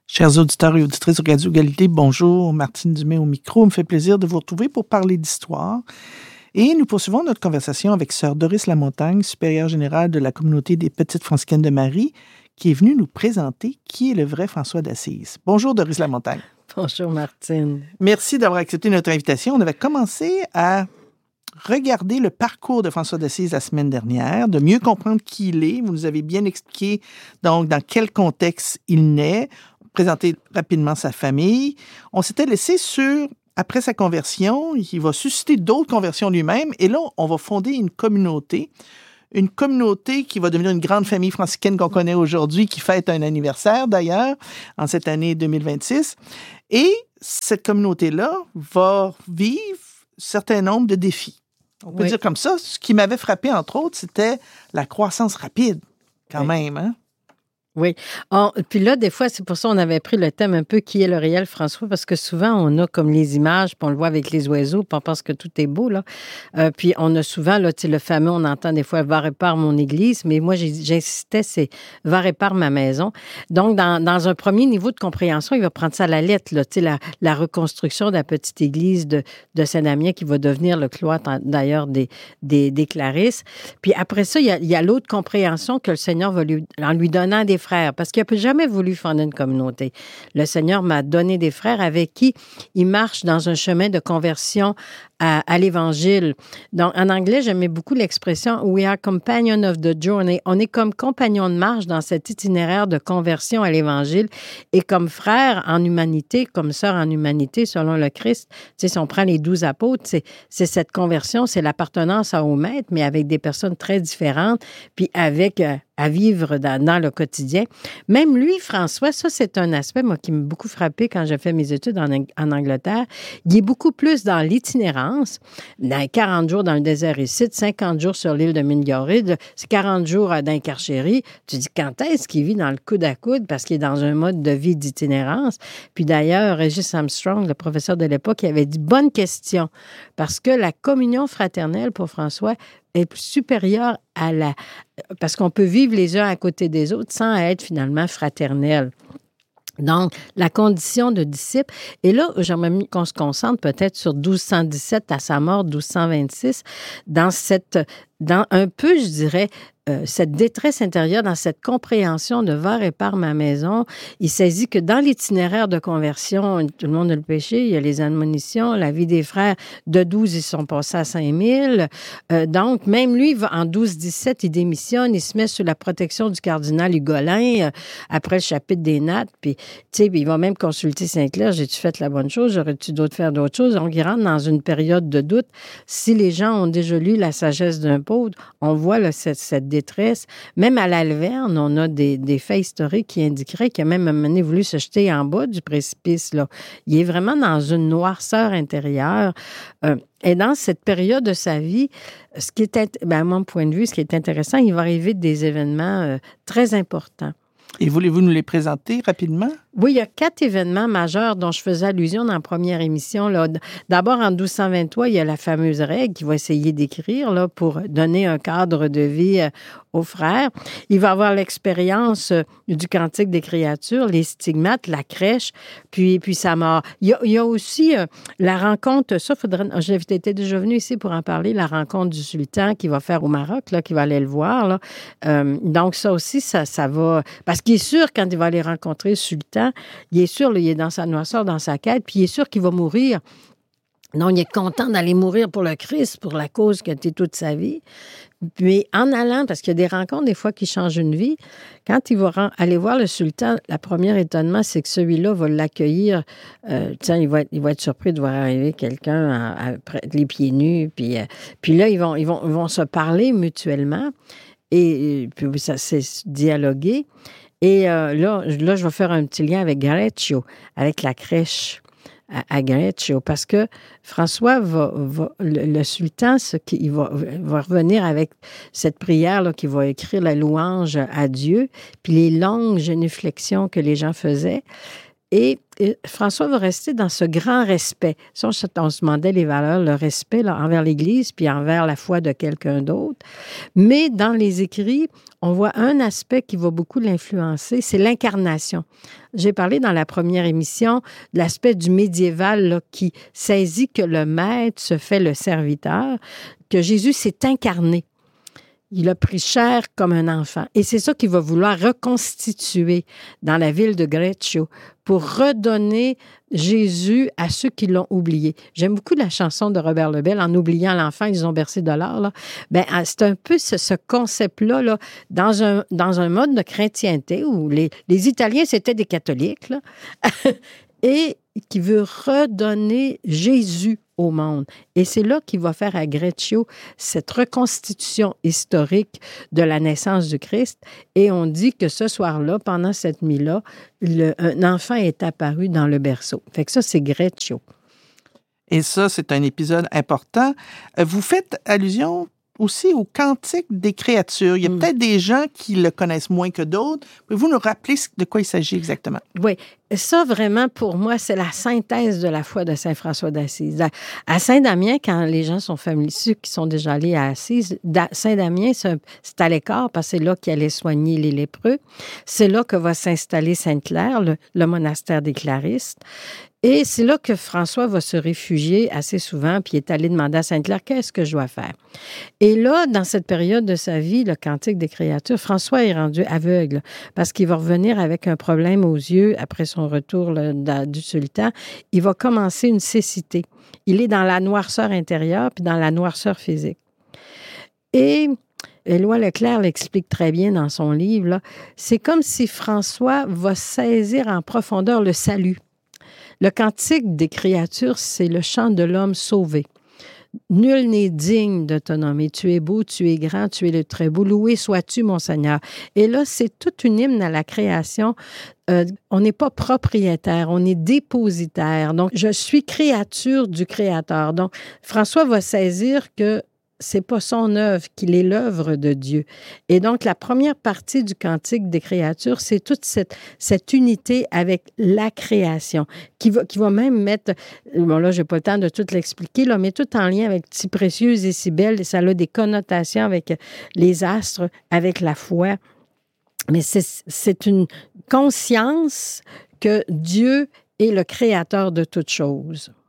Chers auditeurs et auditrices de Radio Égalité, bonjour, Martine Dumais au micro. Il me fait plaisir de vous retrouver pour parler d'histoire. Et nous poursuivons notre conversation avec sœur Doris Lamontagne, supérieure générale de la communauté des Petites Franciscaines de Marie, qui est venue nous présenter qui est le vrai François d'Assise. Bonjour Doris Lamontagne. Bonjour Martine. Merci d'avoir accepté notre invitation. On avait commencé à regarder le parcours de François d'Assise la semaine dernière, de mieux comprendre qui il est. Vous nous avez bien expliqué donc dans quel contexte il naît, présenter rapidement sa famille. On s'était laissé sur, après sa conversion, il va susciter d'autres conversions lui-même, et là, on va fonder une communauté qui va devenir une grande famille franciscaine qu'on connaît aujourd'hui, qui fête un anniversaire d'ailleurs, en cette année 2026. Et cette communauté-là va vivre un certain nombre de défis. On peut dire comme ça. Ce qui m'avait frappé, entre autres, c'était la croissance rapide, quand même, hein? Oui. Puis là, des fois, c'est pour ça qu'on avait pris le thème un peu qui est le réel François, parce que souvent, on a comme les images, puis on le voit avec les oiseaux, puis on pense que tout est beau, là. Puis on a souvent, là, tu sais, le fameux, on entend des fois « va répare mon église », mais moi, j'insistais, c'est « va répare ma maison ». Donc, dans un premier niveau de compréhension, il va prendre ça à la lettre, là, tu sais, la reconstruction de la petite église de Saint-Damien qui va devenir le cloître, d'ailleurs, des Clarisses. Puis après ça, il y a l'autre compréhension que le Seigneur va en lui donnant des frères, parce qu'il n'a jamais voulu fonder une communauté. Le Seigneur m'a donné des frères avec qui il marche dans un chemin de conversion à l'Évangile. Donc, en anglais, j'aimais beaucoup l'expression « We are companion of the journey ». On est comme compagnons de marche dans cet itinéraire de conversion à l'Évangile et comme frères en humanité, comme sœurs en humanité, selon le Christ. Tu sais, si on prend les 12 apôtres, c'est cette conversion, c'est l'appartenance au Maître, mais avec des personnes très différentes, puis avec à vivre dans le quotidien. Même lui, François, ça, c'est un aspect, moi, qui m'a beaucoup frappé quand j'ai fait mes études en Angleterre. Il est beaucoup plus dans l'itinérance, dans 40 jours dans le désert ici, 50 jours sur l'île de Mingaride, c'est 40 jours dans les Carchéries. Tu dis, quand est-ce qu'il vit dans le coude à coude parce qu'il est dans un mode de vie d'itinérance? Puis d'ailleurs, Régis Armstrong, le professeur de l'époque, il avait dit, bonne question, parce que la communion fraternelle pour François est supérieure parce qu'on peut vivre les uns à côté des autres sans être finalement fraternel. Donc, la condition de disciple. Et là, j'aimerais qu'on se concentre peut-être sur 1217 à sa mort, 1226, dans un peu, je dirais, cette détresse intérieure, dans cette compréhension de « va répare ma maison », il saisit que dans l'itinéraire de conversion, tout le monde a le péché, il y a les admonitions, la vie des frères, de 12, ils sont passés à 5000. Donc, même lui, en 12-17, il démissionne, il se met sous la protection du cardinal Hugolin, après le chapitre des Nattes, puis, tu sais, il va même consulter Saint-Clair, j'ai-tu fait la bonne chose, j'aurais-tu d'autres faire d'autres choses? Donc, il rentre dans une période de doute. Si les gens ont déjà lu La sagesse d'un pauvre, on voit là, cette détresse. Même à l'Alverne, on a des faits historiques qui indiqueraient qu'il a même un moment donné voulu se jeter en bas du précipice. Là. Il est vraiment dans une noirceur intérieure. Et dans cette période de sa vie, à mon point de vue, ce qui est intéressant, il va arriver des événements très importants. Et voulez-vous nous les présenter rapidement? Oui, il y a 4 événements majeurs dont je faisais allusion dans la première émission. Là. D'abord, en 1223, il y a la fameuse règle qu'il va essayer d'écrire là, pour donner un cadre de vie aux frères. Il va avoir l'expérience du cantique des créatures, les stigmates, la crèche, puis sa mort. Il y a aussi la rencontre, j'étais déjà venue ici pour en parler, la rencontre du sultan qu'il va faire au Maroc, là, qu'il va aller le voir. Là. Donc ça aussi, ça va... Parce qu'il est sûr, quand il va aller rencontrer le sultan, il est sûr, là, il est dans sa noirceur, dans sa quête, puis il est sûr qu'il va mourir. Donc, il est content d'aller mourir pour le Christ, pour la cause qui a été toute sa vie. Mais en allant, parce qu'il y a des rencontres, des fois, qui changent une vie, quand il va aller voir le sultan, le premier étonnement, c'est que celui-là va l'accueillir. Il va être surpris de voir arriver quelqu'un les pieds nus. Puis là, ils vont se parler mutuellement. Et puis, ça s'est dialogué. Et là, je vais faire un petit lien avec Gareccio, avec la crèche à Gareccio, parce que François le sultan, il va revenir avec cette prière là, qui va écrire la louange à Dieu, puis les longues génuflexions que les gens faisaient. Et François va rester dans ce grand respect. Ça, on se demandait les valeurs, le respect là, envers l'Église, puis envers la foi de quelqu'un d'autre. Mais dans les écrits, on voit un aspect qui va beaucoup l'influencer, c'est l'incarnation. J'ai parlé dans la première émission de l'aspect du médiéval là, qui saisit que le maître se fait le serviteur, que Jésus s'est incarné. Il a pris chair comme un enfant. Et c'est ça qu'il va vouloir reconstituer dans la ville de Greccio pour redonner Jésus à ceux qui l'ont oublié. J'aime beaucoup la chanson de Robert Lebel, En oubliant l'enfant, ils ont bercé de l'or. Là. Ben, c'est un peu ce concept-là là, dans un mode de chrétienté où les Italiens, c'était des catholiques. Là. Et qui veut redonner Jésus au monde. Et c'est là qu'il va faire à Greccio cette reconstitution historique de la naissance du Christ. Et on dit que ce soir-là, pendant cette nuit-là, un enfant est apparu dans le berceau. Fait que ça, c'est Greccio. Et ça, c'est un épisode important. Vous faites allusion aussi au Cantique des créatures. Il y a peut-être des gens qui le connaissent moins que d'autres. Pouvez-vous nous rappeler de quoi il s'agit exactement? Oui. Ça, vraiment, pour moi, c'est la synthèse de la foi de Saint François d'Assise. À Saint-Damien, quand les gens sont familiers, ceux qui sont déjà allés à Assise, Saint-Damien, c'est à l'écart parce que c'est là qu'il allait soigner les lépreux. C'est là que va s'installer Sainte-Claire, le monastère des Claristes. Et c'est là que François va se réfugier assez souvent, puis il est allé demander à Sainte-Claire, qu'est-ce que je dois faire? Et là, dans cette période de sa vie, le Cantique des créatures, François est rendu aveugle parce qu'il va revenir avec un problème aux yeux après son retour du sultan. Il va commencer une cécité. Il est dans la noirceur intérieure puis dans la noirceur physique. Et Éloi Leclerc l'explique très bien dans son livre, là, c'est comme si François va saisir en profondeur le salut. Le Cantique des créatures, c'est le chant de l'homme sauvé. Nul n'est digne de ton nom. Et tu es beau, tu es grand, tu es le très beau. Loué sois-tu, mon Seigneur. Et là, c'est toute une hymne à la création. On n'est pas propriétaire, on est dépositaire. Donc, je suis créature du Créateur. Donc, François va saisir que c'est pas son œuvre, qu'il est l'œuvre de Dieu. Et donc, la première partie du Cantique des créatures, c'est toute cette unité avec la création, qui va même mettre, bon là, j'ai pas le temps de tout l'expliquer, là, mais tout en lien avec si précieuse et si belle, et ça a des connotations avec les astres, avec la foi. Mais c'est une conscience que Dieu est le créateur de toutes choses.